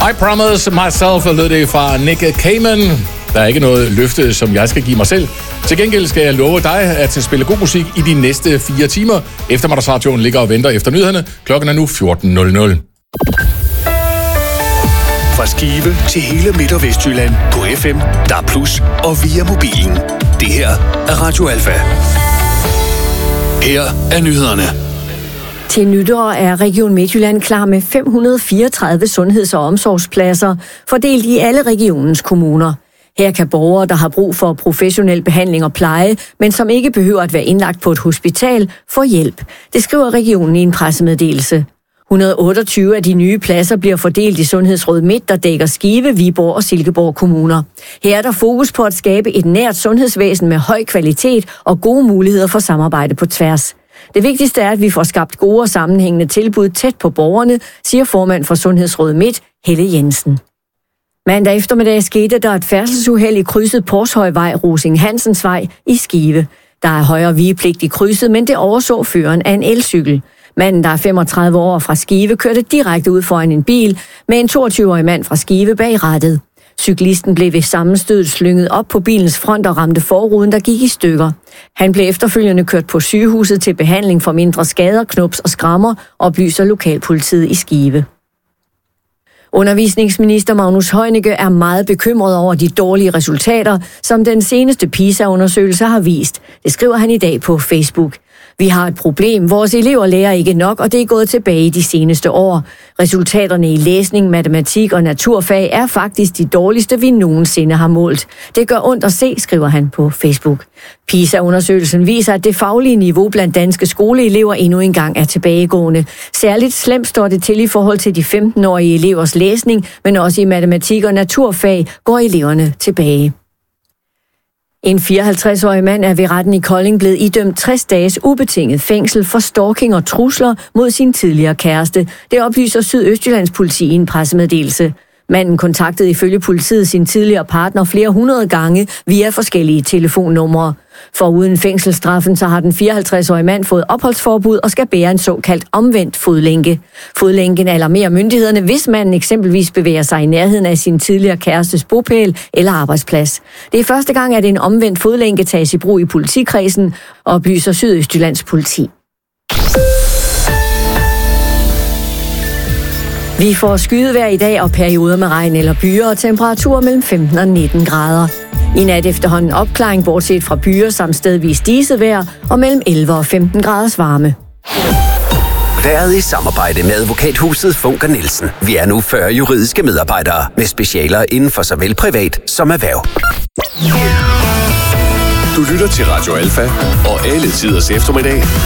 I promise myself, lød det fra Nick Cayman. Der er ikke noget løfte, som jeg skal give mig selv. Til gengæld skal jeg love dig at spille god musik i de næste 4 timer. Eftermiddagsradioen ligger og venter efter nyhederne. Klokken er nu 14.00. Fra Skive til hele Midt- og Vestjylland på FM, DAB+ og via mobilen. Det her er Radio Alfa. Her er nyhederne. Til nytår er Region Midtjylland klar med 534 sundheds- og omsorgspladser, fordelt i alle regionens kommuner. Her kan borgere, der har brug for professionel behandling og pleje, men som ikke behøver at være indlagt på et hospital, få hjælp. Det skriver regionen i en pressemeddelelse. 128 af de nye pladser bliver fordelt i Sundhedsråd Midt, der dækker Skive, Viborg og Silkeborg kommuner. Her er der fokus på at skabe et nært sundhedsvæsen med høj kvalitet og gode muligheder for samarbejde på tværs. Det vigtigste er, at vi får skabt gode og sammenhængende tilbud tæt på borgerne, siger formand for Sundhedsråd Midt, Helle Jensen. Mandag eftermiddag skete der et færdselsuheld i krydset Porshøjvej, Rosing Hansensvej i Skive. Der er højre vigepligt i krydset, men det overså føreren af en elcykel. Manden, der er 35 år fra Skive, kørte direkte ud foran en bil med en 22-årig mand fra Skive bag rattet. Cyklisten blev ved sammenstødet slynget op på bilens front og ramte forruden, der gik i stykker. Han blev efterfølgende kørt på sygehuset til behandling for mindre skader, knups og skrammer, oplyser lokalpolitiet i Skive. Undervisningsminister Magnus Heunicke er meget bekymret over de dårlige resultater, som den seneste PISA-undersøgelse har vist. Det skriver han i dag på Facebook. Vi har et problem. Vores elever lærer ikke nok, og det er gået tilbage i de seneste år. Resultaterne i læsning, matematik og naturfag er faktisk de dårligste, vi nogensinde har målt. Det gør ondt at se, skriver han på Facebook. PISA-undersøgelsen viser, at det faglige niveau blandt danske skoleelever endnu engang er tilbagegående. Særligt slemt står det til i forhold til de 15-årige elevers læsning, men også i matematik og naturfag går eleverne tilbage. En 54-årig mand er ved retten i Kolding blevet idømt 60 dages ubetinget fængsel for stalking og trusler mod sin tidligere kæreste. Det oplyser Sydøstjyllands politi i en pressemeddelelse. Manden kontaktede ifølge politiet sin tidligere partner flere 100 gange via forskellige telefonnumre. Foruden fængselsstraffen, så har den 54-årige mand fået opholdsforbud og skal bære en såkaldt omvendt fodlænke. Fodlænken alarmerer myndighederne, hvis manden eksempelvis bevæger sig i nærheden af sin tidligere kærestes bopæl eller arbejdsplads. Det er første gang, at en omvendt fodlænke tages i brug i politikredsen, oplyser Sydøstjyllands politi. Vi får skydevejr i dag og perioder med regn eller byer og temperaturer mellem 15 og 19 grader. I nat efterhånden opklaring bortset fra byer samt stedvis disevejr og mellem 11 og 15 graders varme. Været i samarbejde med advokathuset Funker Nielsen. Vi er nu 40 juridiske medarbejdere med specialer inden for såvel privat som erhverv. Du lytter til Radio Alfa og alle tiders eftermiddag